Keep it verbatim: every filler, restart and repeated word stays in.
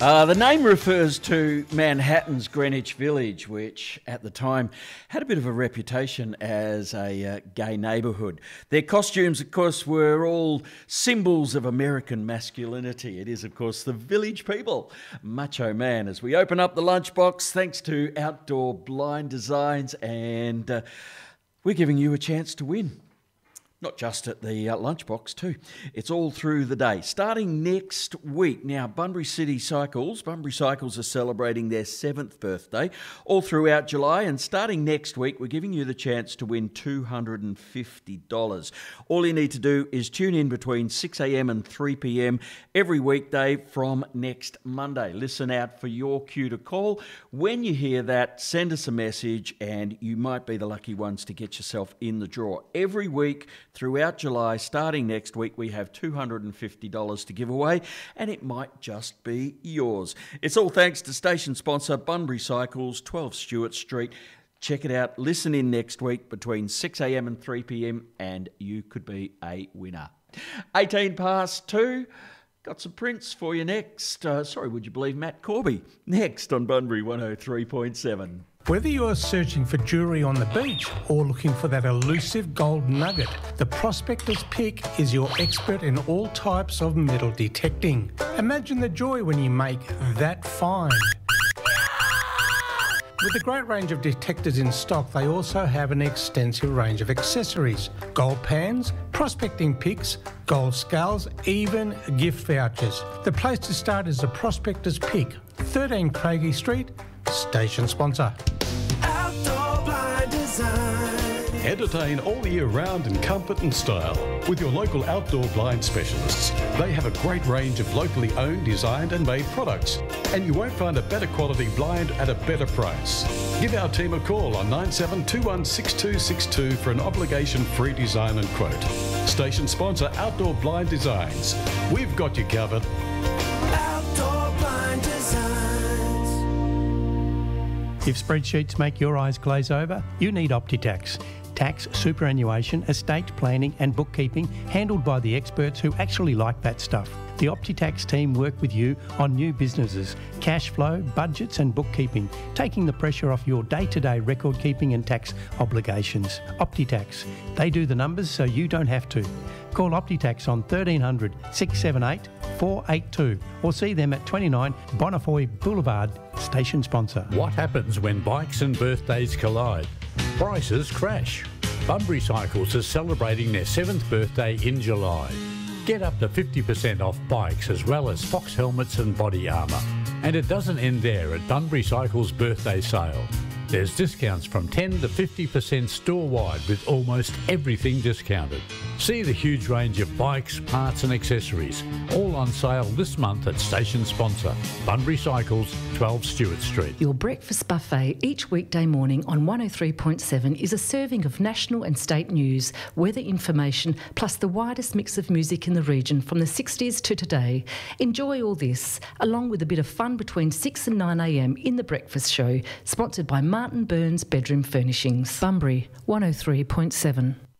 Uh, the name refers to Manhattan's Greenwich Village, which at the time had a bit of a reputation as a uh, gay neighbourhood. Their costumes, of course, were all symbols of American masculinity. It is, of course, the Village People, Macho Man. As we open up the lunchbox, thanks to Outdoor Blind Designs, and uh, we're giving you a chance to win. Not just at the uh, lunchbox too. It's all through the day. Starting next week. Now, Bunbury City Cycles, Bunbury Cycles are celebrating their seventh birthday all throughout July. And starting next week, we're giving you the chance to win two hundred fifty dollars. All you need to do is tune in between six a m and three p m every weekday from next Monday. Listen out for your cue to call. When you hear that, send us a message and you might be the lucky ones to get yourself in the draw. Every week, throughout July, starting next week, we have two hundred fifty dollars to give away, and it might just be yours. It's all thanks to station sponsor Bunbury Cycles, twelve Stewart Street. Check it out. Listen in next week between six a m and three p m, and you could be a winner. eighteen past two. Got some Prince for you next. Uh, sorry, would you believe Matt Corby? Next on Bunbury one oh three point seven. Whether you're searching for jewellery on the beach or looking for that elusive gold nugget, the Prospector's Pick is your expert in all types of metal detecting. Imagine the joy when you make that find. With a great range of detectors in stock, they also have an extensive range of accessories. Gold pans, prospecting picks, gold scales, even gift vouchers. The place to start is the Prospector's Pick, thirteen Craigie Street, station sponsor. Outdoor Blind Design. Entertain all year round in comfort and style with your local outdoor blind specialists. They have a great range of locally owned, designed and made products, and you won't find a better quality blind at a better price. Give our team a call on nine seven two one six two six two for an obligation-free design and quote. Station sponsor Outdoor Blind Designs. We've got you covered. Outdoor Blind Designs. If spreadsheets make your eyes glaze over, you need OptiTax. Tax, superannuation, estate planning and bookkeeping handled by the experts who actually like that stuff. The OptiTax team work with you on new businesses, cash flow, budgets and bookkeeping, taking the pressure off your day-to-day record keeping and tax obligations. OptiTax. They do the numbers so you don't have to. Call OptiTax on thirteen hundred, six seven eight, four eight two or see them at twenty-nine Bonnefoy Boulevard, station sponsor. What happens when bikes and birthdays collide? Prices crash. Bunbury Cycles is celebrating their seventh birthday in July. Get up to fifty percent off bikes as well as Fox helmets and body armour. And it doesn't end there at Bunbury Cycles' birthday sale. There's discounts from ten to fifty percent store-wide with almost everything discounted. See the huge range of bikes, parts and accessories, all on sale this month at station sponsor, Bunbury Cycles, twelve Stewart Street. Your breakfast buffet each weekday morning on one oh three point seven is a serving of national and state news, weather information, plus the widest mix of music in the region from the sixties to today. Enjoy all this, along with a bit of fun between six and nine a m in the breakfast show, sponsored by Martin Burns Bedroom Furnishings. Bunbury one oh three point seven.